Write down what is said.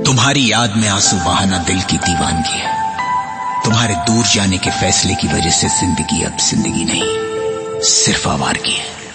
तुम्हारी याद में आंसू बहाना दिल की दीवानगी है। तुम्हारे दूर जाने के फैसले की वजह से जिंदगी अब जिंदगी नहीं, सिर्फ आवारगी है।